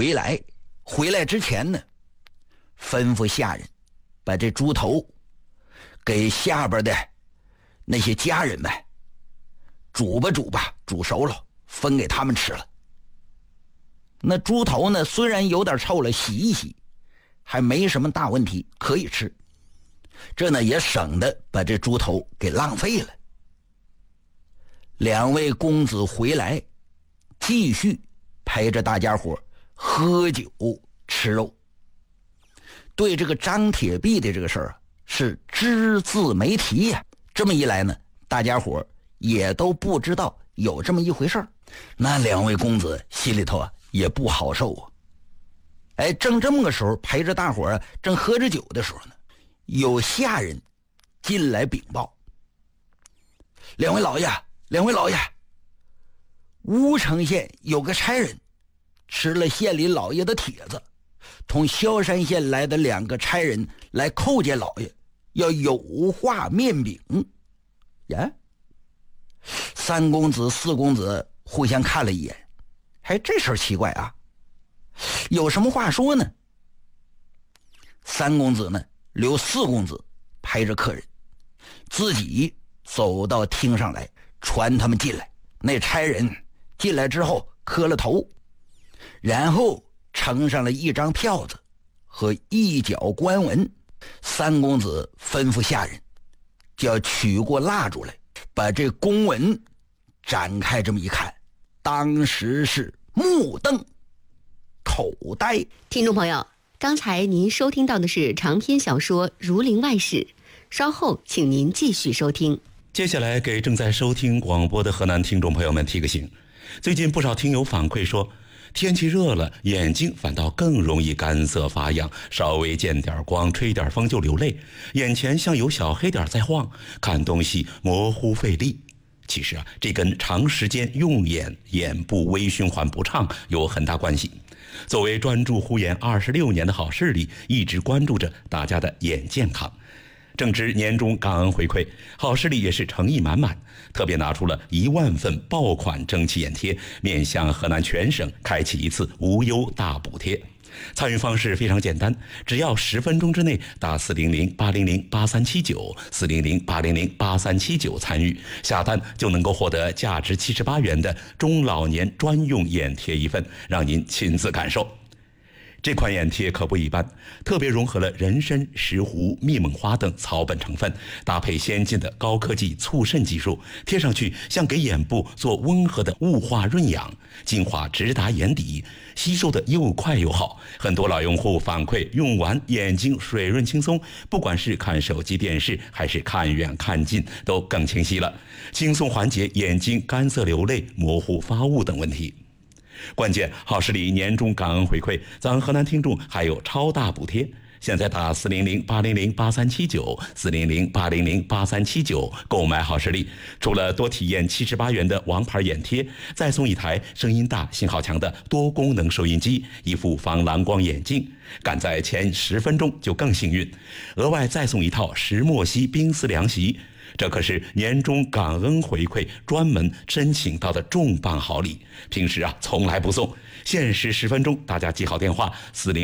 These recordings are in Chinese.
回来之前呢，吩咐下人把这猪头给下边的那些家人们煮吧，煮熟了分给他们吃了。那猪头呢，虽然有点臭了，洗一洗还没什么大问题，可以吃。这呢也省得把这猪头给浪费了。两位公子回来，继续陪着大家伙喝酒吃肉。对这个张铁壁的这个事儿是只字没提呀。这么一来呢，大家伙也都不知道有这么一回事儿。那两位公子心里头也不好受啊。正这么个时候，陪着大伙正喝着酒的时候呢，有下人进来禀报：两位老爷，乌城县有个差人吃了县里老爷的帖子，同萧山县来的2个差人来叩见老爷，要有话面禀。呀，3公子4公子互相看了一眼，这事儿奇怪啊，有什么话说呢？3公子呢留4公子陪着客人，自己走到厅上来传他们进来。那差人进来之后磕了头，然后呈上了一张票子和一角官文。3公子吩咐下人叫取过蜡烛来，把这公文展开，这么一看，当时是目瞪口呆。 听众朋友，刚才您收听到的是长篇小说《儒林外史》，稍后请您继续收听。 接下来给正在收听广播的河南听众朋友们提个醒，最近不少听友反馈说，天气热了，眼睛反倒更容易干涩发痒，稍微见点光，吹点风就流泪，眼前像有小黑点在晃，看东西模糊费力。其实这跟长时间用眼，眼部微循环不畅有很大关系。作为专注护眼26年的好视力，一直关注着大家的眼健康。正值年终感恩回馈，好视力也是诚意满满，特别拿出了1万份爆款蒸汽眼贴，面向河南全省开启一次无忧大补贴。参与方式非常简单，只要10分钟之内打400-800-8379 400-800-8379参与下单，就能够获得价值78元的中老年专用眼贴1份，让您亲自感受。这款眼贴可不一般，特别融合了人参、石斛、蜜蒙花等草本成分，搭配先进的高科技促渗技术，贴上去像给眼部做温和的雾化润养，精华直达眼底，吸收的又快又好。很多老用户反馈用完眼睛水润轻松，不管是看手机电视还是看远看近都更清晰了，轻松缓解眼睛干涩流泪、模糊发雾等问题。关键好视力年终感恩回馈，咱河南听众还有超大补贴。现在打400-800-8379 400-800-8379购买好视力，除了多体验78元的王牌眼贴，再送一台声音大、信号强的多功能收音机，一副防蓝光眼镜，赶在前10分钟就更幸运，额外再送一套石墨烯冰丝凉席。这可是年终感恩回馈专门申请到的重磅好礼，平时从来不送，限时10分钟，大家记好电话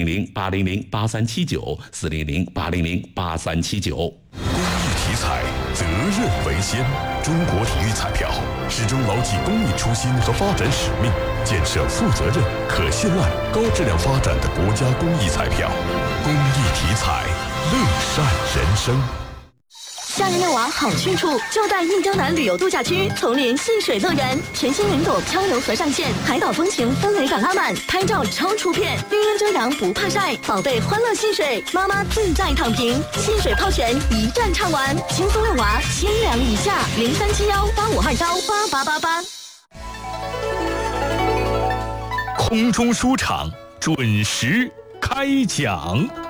400-800-8379 400-800-8379。 公益题材，责任为先。中国体育彩票始终牢记公益初心和发展使命，建设负责任、可信赖、高质量发展的国家公益彩票。公益题材，乐善人生。 夏日遛娃好去处，就在印江南旅游度假区丛林戏水乐园，全新云朵漂流河上线，海岛风情氛围感拉满，拍照超出片，绿荫遮阳不怕晒，宝贝欢乐戏水，妈妈自在躺平，戏水泡泉一站唱完，轻松遛娃，千两以下，037185298888。 空中书场准时开讲。